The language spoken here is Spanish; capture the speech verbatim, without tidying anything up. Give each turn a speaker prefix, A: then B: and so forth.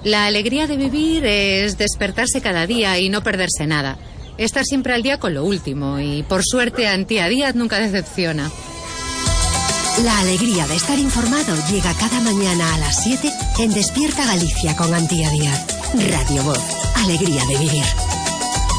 A: La alegría de vivir es despertarse cada día y no perderse nada. Estar siempre al día con lo último y, por suerte, Antía Díaz nunca decepciona.
B: La alegría de estar informado llega cada mañana a las siete en Despierta Galicia con Antía Díaz. Radio Voz. Alegría de vivir.